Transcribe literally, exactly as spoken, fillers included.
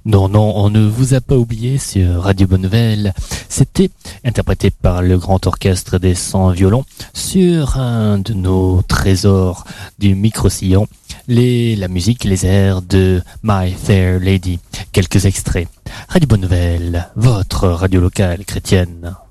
Non, non, on ne vous a pas oublié sur Radio Bonne Nouvelle. C'était interprété par le Grand Orchestre des cent violons sur un de nos trésors du micro-sillon, les, la musique, les airs de My Fair Lady. Quelques extraits. Radio Bonne Nouvelle, votre radio locale chrétienne.